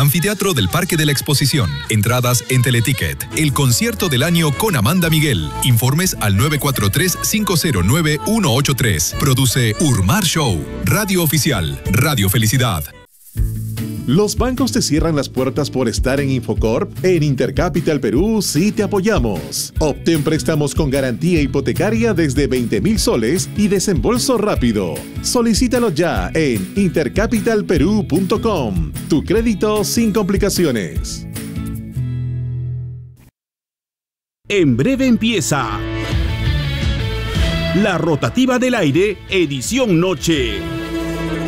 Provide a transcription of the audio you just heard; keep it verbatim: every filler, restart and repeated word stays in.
Anfiteatro del Parque de la Exposición. Entradas en Teleticket. El concierto del año con Amanda Miguel. Informes al nueve cuatro tres, cinco cero nueve, uno ocho tres. Produce Urmar Show. Radio Oficial. Radio Felicidad. ¿Los bancos te cierran las puertas por estar en Infocorp? En Intercapital Perú sí te apoyamos. Obtén préstamos con garantía hipotecaria desde veinte mil soles y desembolso rápido. Solicítalo ya en intercapital perú punto com. Tu crédito sin complicaciones. En breve empieza La Rotativa del Aire, edición noche.